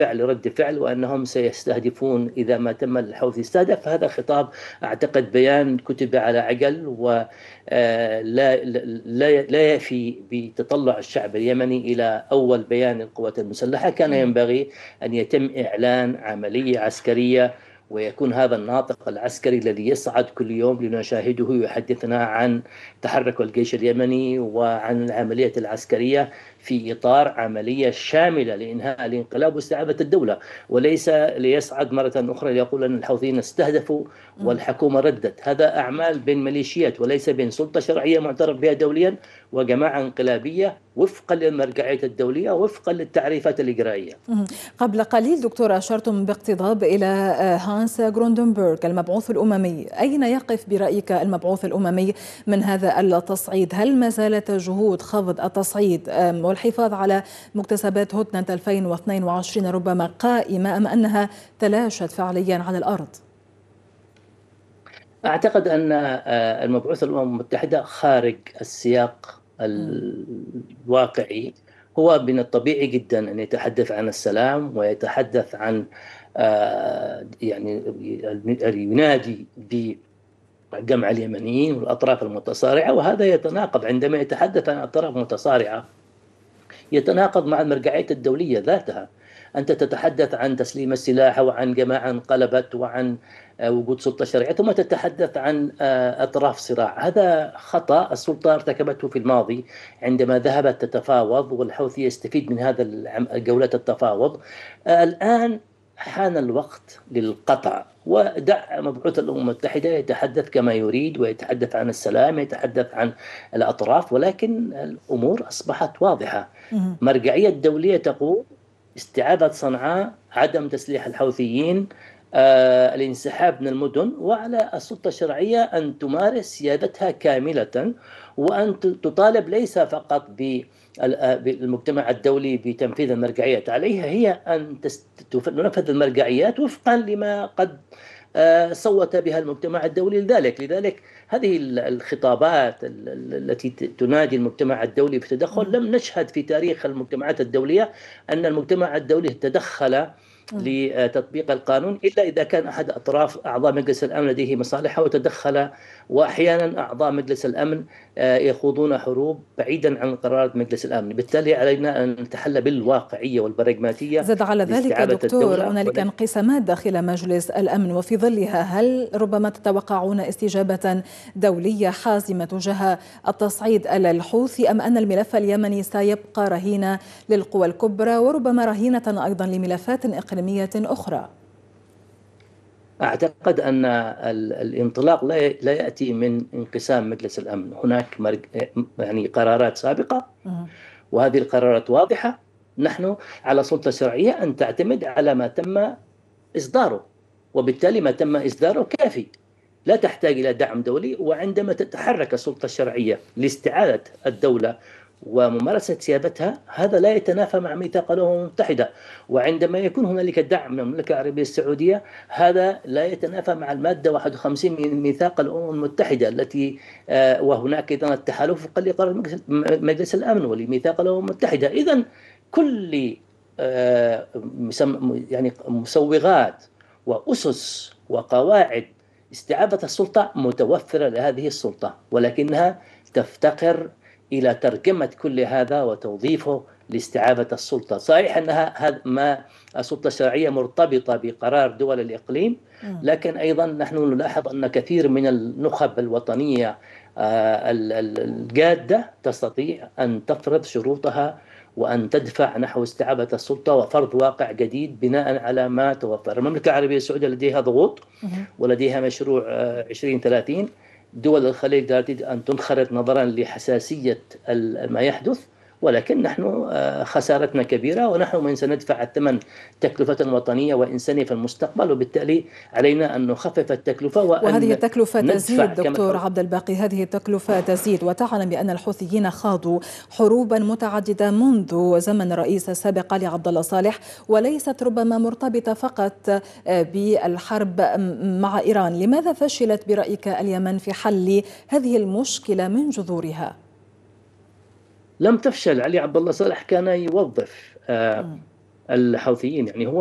فعل رد فعل، وأنهم سيستهدفون إذا ما تم الحوثي يستهدف. هذا خطاب أعتقد بيان كتب على عجل، ولا لا يفي بتطلع الشعب اليمني إلى أول بيان للقوات المسلحة. كان ينبغي أن يتم إعلان عملية عسكرية، ويكون هذا الناطق العسكري الذي يصعد كل يوم لنشاهده يحدثنا عن تحرك الجيش اليمني وعن العملية العسكرية في إطار عملية شاملة لإنهاء الانقلاب واستعادة الدولة، وليس ليصعد مرة أخرى ليقول أن الحوثيين استهدفوا والحكومة ردت. هذا أعمال بين ميليشيات وليس بين سلطة شرعية معترف بها دوليا وجماعة انقلابية وفقا للمرجعية الدولية وفقا للتعريفات الإجرائية. قبل قليل دكتور أشرتم باقتضاب إلى هانس غروندنبرغ المبعوث الأممي. أين يقف برأيك المبعوث الأممي من هذا التصعيد؟ هل ما زالت جهود خفض التصعيد والحفاظ على مكتسبات هدنة 2022 ربما قائمة أم أنها تلاشت فعليا على الأرض؟ أعتقد أن المبعوث الأمم المتحدة خارج السياق الواقعي. هو من الطبيعي جدا أن يتحدث عن السلام ويتحدث عن يعني ينادي بجمع اليمنيين والأطراف المتصارعة، وهذا يتناقض عندما يتحدث عن أطراف متصارعة، يتناقض مع المرجعية الدولية ذاتها. أنت تتحدث عن تسليم السلاح وعن جماعة انقلبت وعن وجود سلطة شرعية، ثم تتحدث عن أطراف صراع. هذا خطأ السلطة ارتكبته في الماضي عندما ذهبت تتفاوض، والحوثي يستفيد من هذا جولات التفاوض. الآن حان الوقت للقطع، ودع مبعوث الأمم المتحدة يتحدث كما يريد ويتحدث عن السلام، يتحدث عن الأطراف، ولكن الأمور أصبحت واضحة. مرجعية دولية تقول استعادة صنعاء، عدم تسليح الحوثيين، الانسحاب من المدن، وعلى السلطة الشرعية أن تمارس سيادتها كاملة، وأن تطالب ليس فقط بالمجتمع الدولي بتنفيذ المرجعيات، عليها هي أن تنفذ المرجعيات وفقا لما قد صوت بها المجتمع الدولي. لذلك هذه الخطابات التي تنادي المجتمع الدولي بتدخل، لم نشهد في تاريخ المجتمعات الدولية أن المجتمع الدولي تدخل لتطبيق القانون إلا إذا كان أحد أطراف أعضاء مجلس الأمن لديه مصالحه وتدخل. وأحيانا أعضاء مجلس الأمن يخوضون حروب بعيدا عن قرارات مجلس الأمن. بالتالي علينا أن نتحلى بالواقعية والبراغماتية. زاد على ذلك دكتور هنالك انقسامات داخل مجلس الأمن، وفي ظلها هل ربما تتوقعون استجابة دولية حازمة تجاه التصعيد الحوثي، أم أن الملف اليمني سيبقى رهينة للقوى الكبرى وربما رهينة أيضا لملفات إقليمية أخرى؟ أعتقد أن الانطلاق لا يأتي من انقسام مجلس الأمن. هناك يعني قرارات سابقة، وهذه القرارات واضحة. نحن على سلطة شرعية أن تعتمد على ما تم إصداره، وبالتالي ما تم إصداره كافي، لا تحتاج إلى دعم دولي. وعندما تتحرك السلطة الشرعية لاستعادة الدولة وممارسة سيادتها، هذا لا يتنافى مع ميثاق الأمم المتحدة. وعندما يكون هنالك دعم من المملكة العربية السعودية، هذا لا يتنافى مع المادة 51 من ميثاق الأمم المتحدة التي وهناك أيضا التحالف وفقا لقرار مجلس الأمن ولميثاق الأمم المتحدة. إذن كل يعني مسوغات وأسس وقواعد استعادة السلطة متوفرة لهذه السلطة، ولكنها تفتقر إلى ترجمة كل هذا وتوظيفه لاستعادة السلطة. صحيح أنها ما السلطة الشرعية مرتبطة بقرار دول الإقليم، لكن أيضا نحن نلاحظ أن كثير من النخب الوطنية الجادة تستطيع أن تفرض شروطها وأن تدفع نحو استعادة السلطة وفرض واقع جديد بناء على ما توفر. المملكة العربية السعودية لديها ضغوط ولديها مشروع 2030. دول الخليج تريد أن تنخرط نظرا لحساسية ما يحدث، ولكن نحن خسارتنا كبيرة، ونحن من سندفع الثمن تكلفة وطنية وإنسانية في المستقبل، وبالتالي علينا أن نخفف التكلفة وهذه التكلفة تزيد. دكتور عبد الباقي، هذه التكلفة تزيد، وتعلم بأن الحوثيين خاضوا حروبا متعددة منذ زمن الرئيس السابق علي عبد الله صالح، وليست ربما مرتبطة فقط بالحرب مع إيران. لماذا فشلت برأيك اليمن في حل هذه المشكلة من جذورها؟ لم تفشل. علي عبد الله صالح كان يوظف الحوثيين. يعني هو